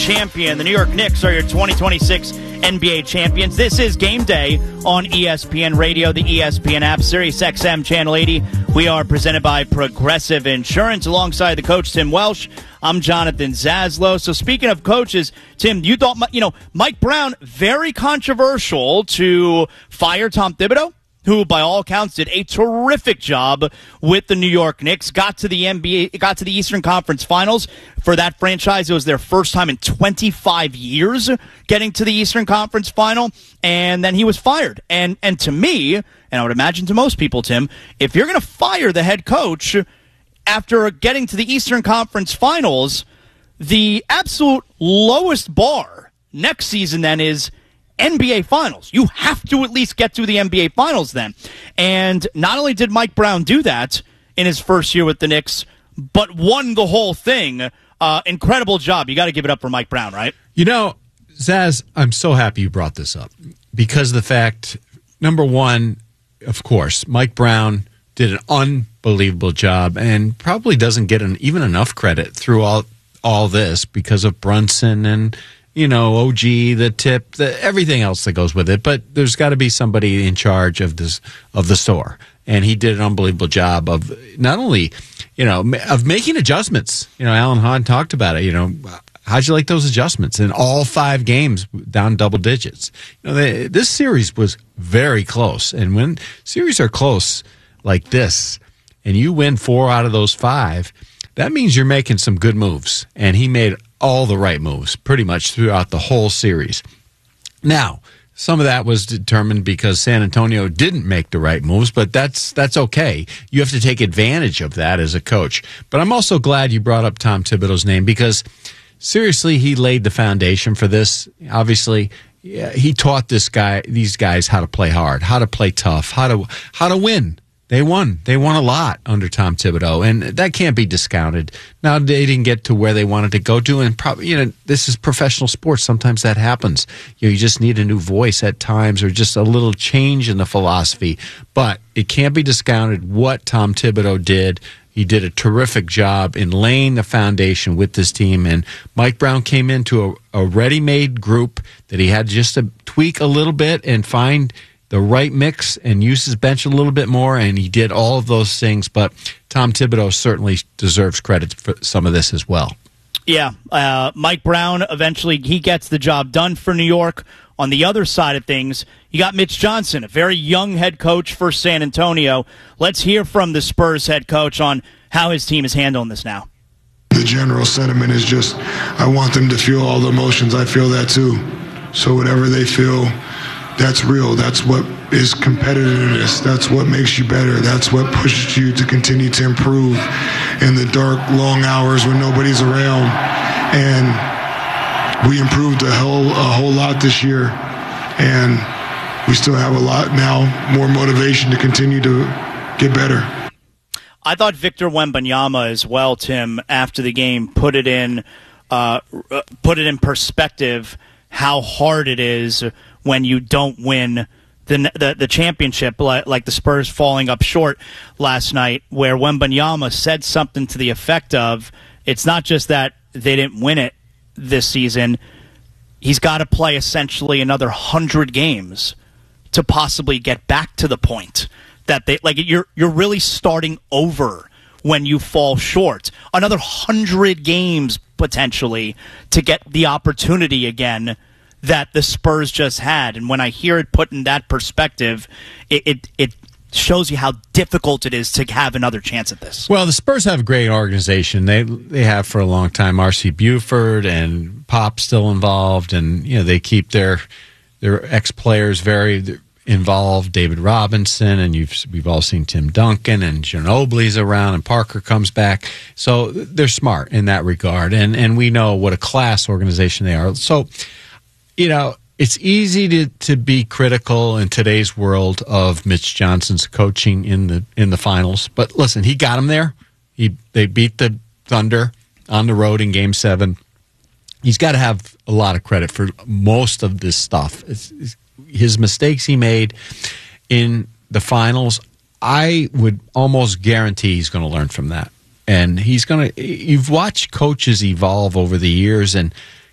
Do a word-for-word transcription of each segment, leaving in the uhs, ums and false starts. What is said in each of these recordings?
champion. The New York Knicks are your twenty twenty-six N B A champions. This is Game Day on E S P N Radio, the E S P N app, Sirius X M Channel eighty. We are presented by Progressive Insurance alongside the coach, Tim Welsh. I'm Jonathan Zaslow. So speaking of coaches, Tim, you thought, you know, Mike Brown, very controversial to fire Tom Thibodeau, who by all accounts did a terrific job with the New York Knicks, got to the N B A, got to the Eastern Conference Finals. For that franchise, it was their first time in twenty-five years getting to the Eastern Conference Final, and then he was fired. And and to me, and I would imagine to most people, Tim, if you're going to fire the head coach after getting to the Eastern Conference Finals, the absolute lowest bar next season then is N B A Finals. You have to at least get to the N B A Finals then. And not only did Mike Brown do that in his first year with the Knicks, but won the whole thing. Uh, incredible job. You got to give it up for Mike Brown, right? You know, Zaz, I'm so happy you brought this up because the fact, number one, of course, Mike Brown did an unbelievable job and probably doesn't get an, even enough credit through all, all this because of Brunson and you know, O G, the tip, the, everything else that goes with it. But there's got to be somebody in charge of this of the store, and he did an unbelievable job of not only, you know, of making adjustments. You know, Alan Hahn talked about it. You know, how'd you like those adjustments in all five games down double digits? You know, they, this series was very close, and when series are close like this, and you win four out of those five, that means you're making some good moves, and he made all the right moves pretty much throughout the whole series. Now, some of that was determined because San Antonio didn't make the right moves, but that's that's okay. You have to take advantage of that as a coach. But I'm also glad you brought up Tom Thibodeau's name because, seriously, he laid the foundation for this. Obviously, yeah, he taught this guy, these guys how to play hard, how to play tough, how to how to win. They won. They won a lot under Tom Thibodeau, and that can't be discounted. Now, they didn't get to where they wanted to go to, and probably, you know, this is professional sports. Sometimes that happens. You know, you just need a new voice at times or just a little change in the philosophy. But it can't be discounted what Tom Thibodeau did. He did a terrific job in laying the foundation with this team, and Mike Brown came into a, a ready-made group that he had just to tweak a little bit and find the right mix and use his bench a little bit more, and he did all of those things. But Tom Thibodeau certainly deserves credit for some of this as well. Yeah, uh, Mike Brown, eventually he gets the job done for New York. On the other side of things, you got Mitch Johnson, a very young head coach for San Antonio. Let's hear from the Spurs head coach on how his team is handling this now. The general sentiment is just, I want them to feel all the emotions. I feel that too. So whatever they feel, that's real. That's what is competitiveness. That's what makes you better. That's what pushes you to continue to improve in the dark, long hours when nobody's around. And we improved a whole, a whole lot this year. And we still have a lot now, more motivation to continue to get better. I thought Victor Wembanyama as well, Tim, after the game, put it in, uh, put it in perspective how hard it is when you don't win the, the the championship, like, like the Spurs falling up short last night, where Wembanyama said something to the effect of, it's not just that they didn't win it this season, he's got to play essentially another one hundred games to possibly get back to the point that they, like, you're you're really starting over when you fall short. Another one hundred games potentially to get the opportunity again that the Spurs just had. And when I hear it put in that perspective, it, it it shows you how difficult it is to have another chance at this. Well, the Spurs have a great organization. They they have for a long time. R C Buford and Pop still involved, and you know they keep their their ex-players very involved. David Robinson, and you've we've all seen Tim Duncan, and Ginobili's around, and Parker comes back. So they're smart in that regard, and and we know what a class organization they are. So, you know, it's easy to, to be critical in today's world of Mitch Johnson's coaching in the in the finals. But listen, he got them there. He they beat the Thunder on the road in Game Seven. He's got to have a lot of credit for most of this stuff. It's, it's, his mistakes he made in the finals, I would almost guarantee he's going to learn from that. And he's going to. You've watched coaches evolve over the years, and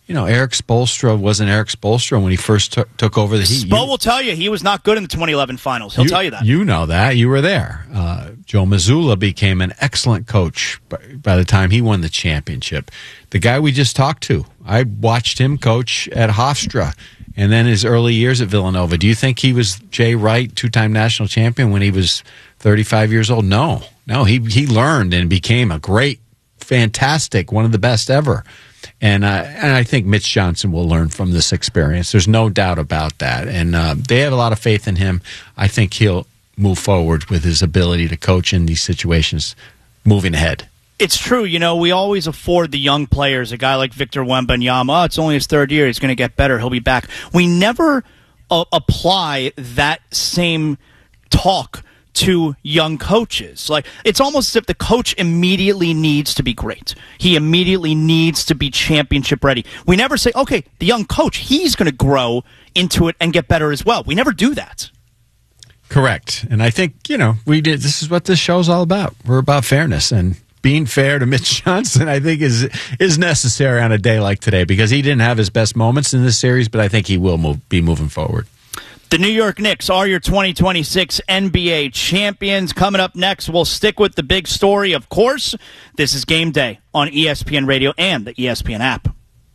you know, Eric Spoelstra wasn't Eric Spoelstra when he first t- took over the Heat. Spo You- will tell you he was not good in the twenty eleven finals. He'll you, tell you that. You know that. You were there. Uh, Joe Mazzulla became an excellent coach by, by the time he won the championship. The guy we just talked to, I watched him coach at Hofstra and then his early years at Villanova. Do you think he was Jay Wright, two-time national champion, when he was thirty-five years old? No. No, he, he learned and became a great, fantastic, one of the best ever. And uh, and I think Mitch Johnson will learn from this experience. There's no doubt about that. And uh, they have a lot of faith in him. I think he'll move forward with his ability to coach in these situations moving ahead. It's true. You know, we always afford the young players, a guy like Victor Wembanyama. Oh, it's only his third year. He's going to get better. He'll be back. We never uh, apply that same talk to young coaches. Like, it's almost as if the coach immediately needs to be great. He immediately needs to be championship ready. We never say, okay, the young coach, he's going to grow into it and get better as well. We never do that. Correct. And I think, you know, we did. This is what this show's all about. We're about fairness, and being fair to Mitch Johnson, I think, is is necessary on a day like today, because he didn't have his best moments in this series, but I think he will move, be moving forward. The New York Knicks are your twenty twenty-six N B A champions. Coming up next, we'll stick with the big story, of course. This is Game Day on E S P N Radio and the E S P N app.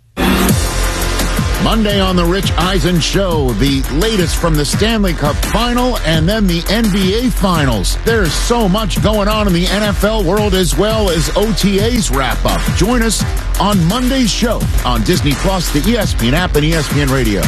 Monday on the Rich Eisen Show, the latest from the Stanley Cup Final and then the N B A Finals. There's so much going on in the N F L world as well as O T As wrap up. Join us on Monday's show on Disney Plus, the E S P N app, and E S P N Radio.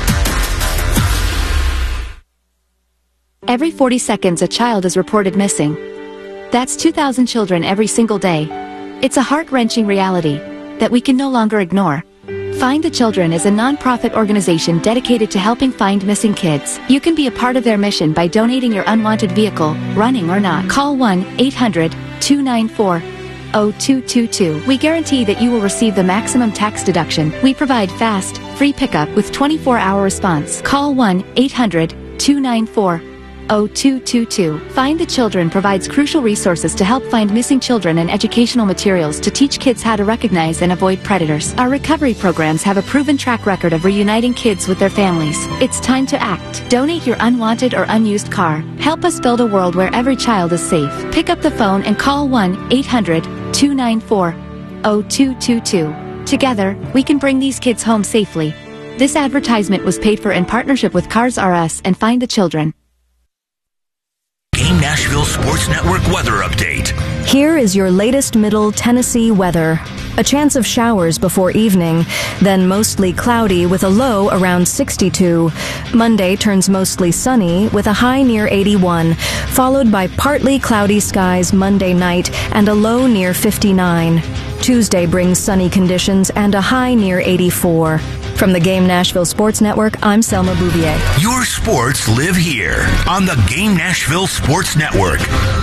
Every forty seconds, a child is reported missing. That's two thousand children every single day. It's a heart-wrenching reality that we can no longer ignore. Find the Children is a non-profit organization dedicated to helping find missing kids. You can be a part of their mission by donating your unwanted vehicle, running or not. Call one eight hundred two nine four oh two two two. We guarantee that you will receive the maximum tax deduction. We provide fast, free pickup with twenty-four hour response. Call one eight hundred two nine four oh two two two. Find the Children provides crucial resources to help find missing children and educational materials to teach kids how to recognize and avoid predators. Our recovery programs have a proven track record of reuniting kids with their families. It's time to act. Donate your unwanted or unused car. Help us build a world where every child is safe. Pick up the phone and call one eight hundred two nine four oh two two two. Together, we can bring these kids home safely. This advertisement was paid for in partnership with Cars R Us and Find the Children. Game Nashville Sports Network weather update. Here is your latest Middle Tennessee weather. A chance of showers before evening, then mostly cloudy with a low around sixty-two. Monday turns mostly sunny with a high near eighty-one, followed by partly cloudy skies Monday night and a low near fifty-nine. Tuesday brings sunny conditions and a high near eighty-four. From the Game Nashville Sports Network, I'm Selma Bouvier. Your sports live here on the Game Nashville Sports Network.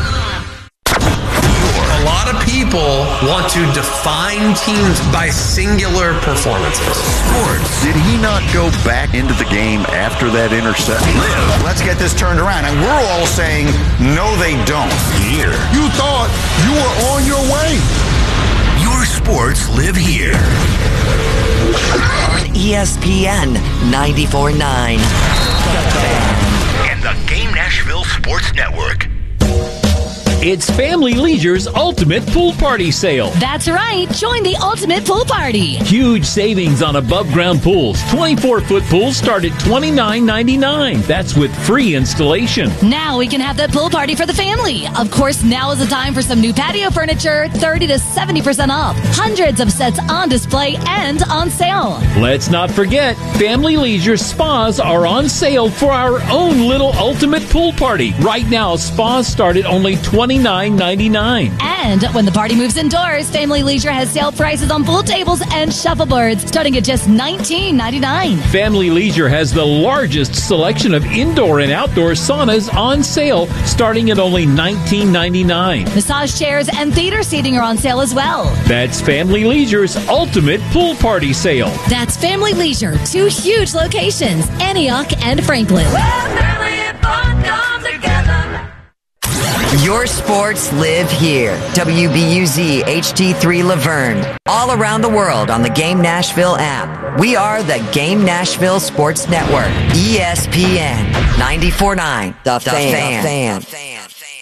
A lot of people want to define teams by singular performances. Sports. Did he not go back into the game after that interception? Live. Let's get this turned around. And we're all saying, no, they don't. Here. You thought you were on your way. Your sports live here. On E S P N ninety-four point nine. And the Game Nashville Sports Network. It's Family Leisure's Ultimate Pool Party Sale. That's right. Join the Ultimate Pool Party. Huge savings on above-ground pools. twenty-four foot pools start at twenty-nine ninety-nine. That's with free installation. Now we can have that pool party for the family. Of course, now is the time for some new patio furniture, thirty to seventy percent off. Hundreds of sets on display and on sale. Let's not forget, Family Leisure spas are on sale for our own little Ultimate Pool Party. Right now, spas start at only twenty-nine ninety-nine. And when the party moves indoors, Family Leisure has sale prices on pool tables and shuffleboards starting at just nineteen ninety-nine. Family Leisure has the largest selection of indoor and outdoor saunas on sale starting at only nineteen ninety-nine. Massage chairs and theater seating are on sale as well. That's Family Leisure's Ultimate Pool Party Sale. That's Family Leisure, two huge locations, Antioch and Franklin. Where family and fun come together. Your sports live here. W B U Z H D three Laverne. All around the world on the Game Nashville app. We are the Game Nashville Sports Network. E S P N ninety-four point nine. The, the Fan. fan.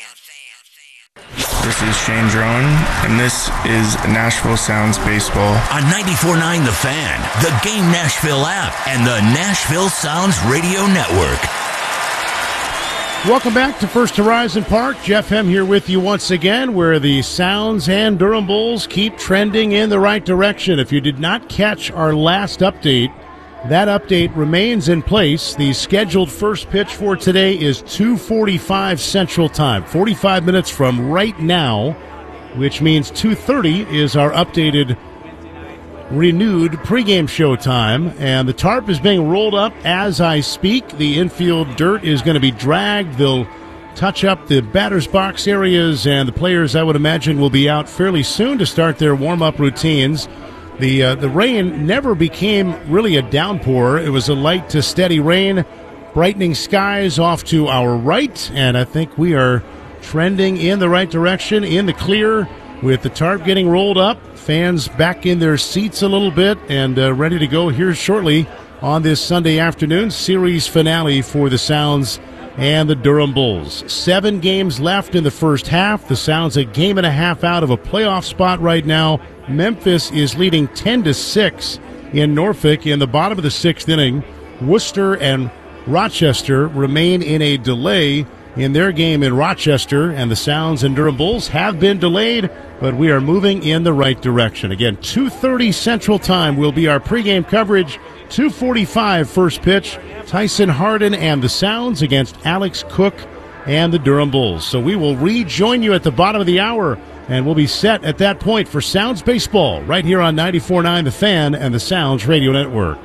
This is Shane Drone, and this is Nashville Sounds Baseball. On ninety-four point nine The Fan, the Game Nashville app, and the Nashville Sounds Radio Network. Welcome back to First Horizon Park. Jeff Hem here with you once again, where the Sounds and Durham Bulls keep trending in the right direction. If you did not catch our last update, that update remains in place. The scheduled first pitch for today is two forty-five Central Time, forty-five minutes from right now, which means two thirty is our updated renewed pregame show time, and the tarp is being rolled up as I speak. The infield dirt is going to be dragged. They'll touch up the batter's box areas, and the players, I would imagine, will be out fairly soon to start their warm-up routines. The uh, the rain never became really a downpour. It was a light to steady rain, brightening skies off to our right, and I think we are trending in the right direction, in the clear, with the tarp getting rolled up. Fans back in their seats a little bit and uh, ready to go here shortly on this Sunday afternoon series finale for the Sounds and the Durham Bulls. Seven games left in the first half. The Sounds a game and a half out of a playoff spot right now. Memphis is leading ten to six in Norfolk in the bottom of the sixth inning. Worcester and Rochester remain in a delay in their game in Rochester, and the Sounds and Durham Bulls have been delayed, but we are moving in the right direction. Again, two thirty Central Time will be our pregame coverage. two forty-five first pitch. Tyson Harden and the Sounds against Alex Cook and the Durham Bulls. So we will rejoin you at the bottom of the hour, and we'll be set at that point for Sounds Baseball right here on ninety-four point nine The Fan and the Sounds Radio Network.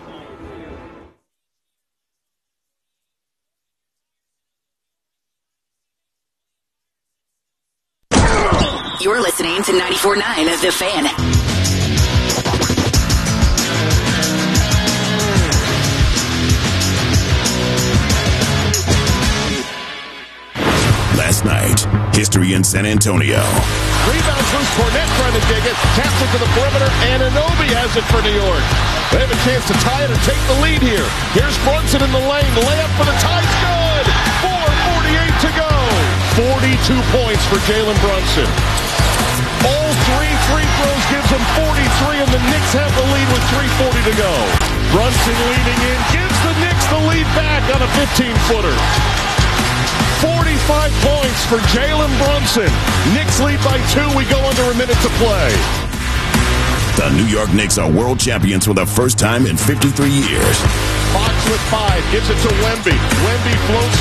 You're listening to ninety-four point nine The Fan. Last night, history in San Antonio. Rebounds loose, Cornette trying to dig it, taps it to the perimeter, and Anunoby has it for New York. They have a chance to tie it or take the lead here. Here's Brunson in the lane, layup for the tie's good. four forty-eight to go. forty-two points for Jalen Brunson. All three free throws gives them forty-three, and the Knicks have the lead with three forty to go. Brunson leading in, gives the Knicks the lead back on a fifteen-footer. forty-five points for Jalen Brunson. Knicks lead by two. We go under a minute to play. The New York Knicks are world champions for the first time in fifty-three years. Fox with five, gives it to Wemby. Wemby floats